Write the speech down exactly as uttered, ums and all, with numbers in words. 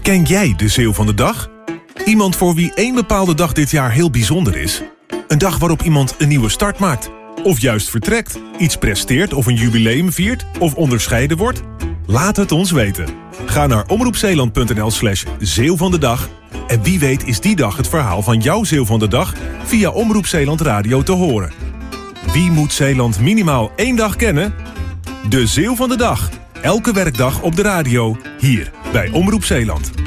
Ken jij de Zeeuw van de dag? Iemand voor wie één bepaalde dag dit jaar heel bijzonder is? Een dag waarop iemand een nieuwe start maakt? Of juist vertrekt, iets presteert of een jubileum viert of onderscheiden wordt? Laat het ons weten. Ga naar omroepzeeland.nl slash Zeeuw van de dag. En wie weet is die dag het verhaal van jouw Zeeuw van de dag via Omroep Zeeland Radio te horen. Wie moet Zeeland minimaal één dag kennen? De Zeeuw van de dag. Elke werkdag op de radio, hier bij Omroep Zeeland.